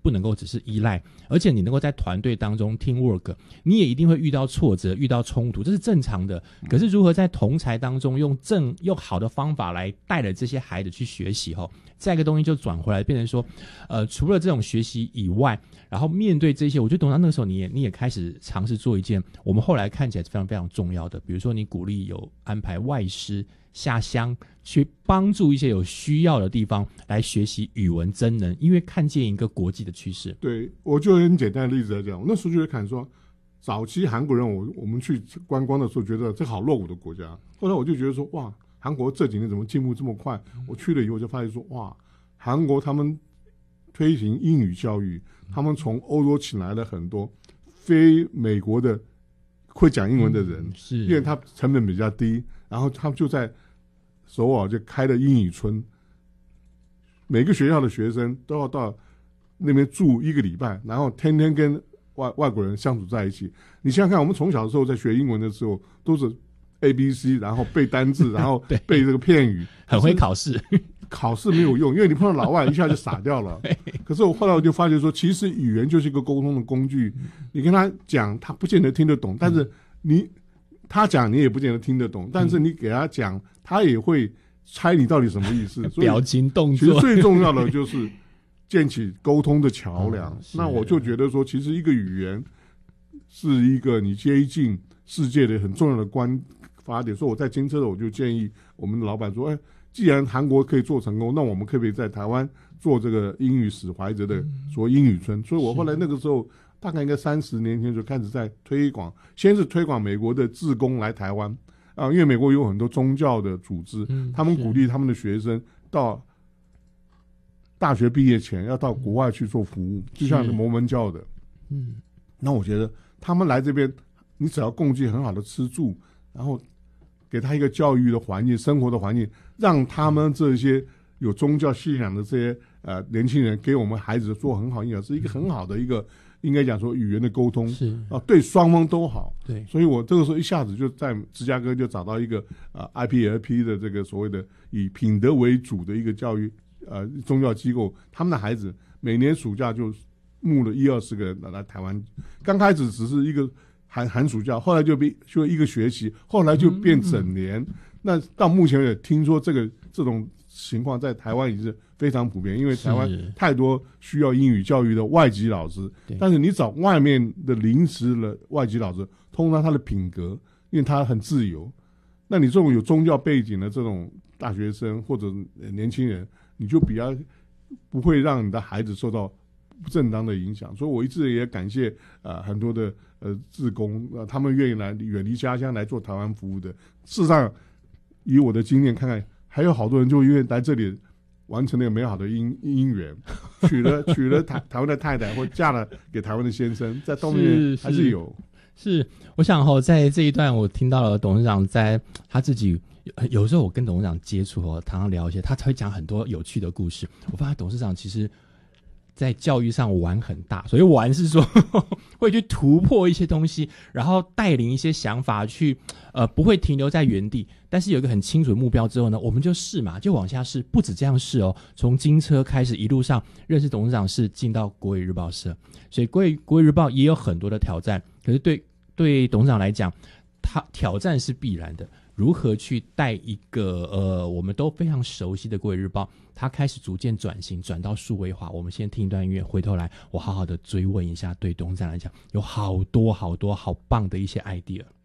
不能够只是依赖，而且你能够在团队当中 teamwork， 你也一定会遇到挫折，遇到冲突，这是正常的。可是如何在同侪当中用好的方法来带着这些孩子去学习后，再一个东西就转回来变成说除了这种学习以外，然后面对这些，我觉得董事长那个时候你也开始尝试做一件我们后来看起来是非常非常重要的，比如说你鼓励有安排外师下乡去帮助一些有需要的地方来学习语文真能，因为看见一个国际的趋势。 对，我就很简单的例子来讲，我那时候就会看说，早期韩国人我们去观光的时候觉得这好落伍的国家，后来我就觉得说，哇，韩国这几年怎么进步这么快？我去了以后就发现说，哇，韩国他们推行英语教育，他们从欧洲请来了很多非美国的会讲英文的人， 是因为他成本比较低，然后他们就在首尔就开了英语村，每个学校的学生都要到那边住1个礼拜，然后天天跟外国人相处在一起。你想想看，我们从小的时候在学英文的时候都是 ABC， 然后背单字，然后背这个片语， 很会考试。 考试没有用，因为你碰到老外一下就傻掉了。可是我后来我就发觉说，其实语言就是一个沟通的工具。你跟他讲，他不见得听得懂，但是他讲你也不见得听得懂，但是你给他讲，他也会猜你到底什么意思。所以表情动作， 其实最重要的就是建起沟通的桥梁。那我就觉得说，其实一个语言是一个你接近世界的很重要的发点。所以我在金车的我就建议我们的老板说，既然韩国可以做成功，那我们可不可以在台湾做这个英语史怀哲的所谓英语村？所以我后来那个时候大概应该30年前就开始在推广，先是推广美国的志工来台湾因为美国有很多宗教的组织，他们鼓励他们的学生到大学毕业前要到国外去做服务，就像是摩门教的。那我觉得他们来这边，你只要供给很好的吃住，然后给他一个教育的环境、生活的环境，让他们这些有宗教信仰的这些年轻人给我们孩子做很好影响，是一个很好的一个应该讲说语言的沟通， 是对双方都好。 对， 所以我这个时候一下子就在芝加哥就找到一个IPLP 的这个所谓的以品德为主的一个教育宗教机构，他们的孩子每年暑假就募了10-20个人来台湾，刚开始只是一个寒暑假，后来就一个学期，后来就变整年。那到目前为止，听说这种情况在台湾已经是非常普遍，因为台湾太多需要英语教育的外籍老师，但是你找外面的临时的外籍老师，通常他的品格，因为他很自由，那你这种有宗教背景的这种大学生或者年轻人，你就比较不会让你的孩子受到不正当的影响。所以我一直也感谢很多的志工他们愿意来远离家乡来做台湾服务的。事实上以我的经验看看，还有好多人就因为来这里完成了一个美好的姻缘，娶了台湾的太太，或嫁了给台湾的先生，在东面还是有。 是，我想在这一段我听到了董事长在他自己有时候我跟董事长接触常常聊一些，他才会讲很多有趣的故事。我发现董事长其实在教育上玩很大，所以玩是说会去突破一些东西，然后带领一些想法去不会停留在原地，但是有一个很清楚的目标之后呢，我们就试嘛，就往下试。不止这样试从金车开始一路上认识董事长，是进到国语日报社，所以国语日报也有很多的挑战，可是对董事长来讲，他挑战是必然的。如何去带一个我们都非常熟悉的国语日报，它开始逐渐转型，转到数位化。我们先听一段音乐，回头来我好好的追问一下，对董事长来讲有好多好多好棒的一些 idea。